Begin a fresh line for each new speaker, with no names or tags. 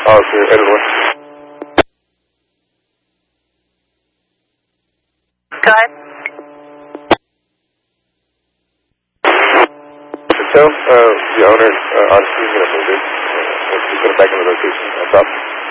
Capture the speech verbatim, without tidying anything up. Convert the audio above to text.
Oh, okay, Edward.
Go ahead.
So, uh, the owner, uh, honestly, is going to move it. Uh, he's going to back in the location. That's all.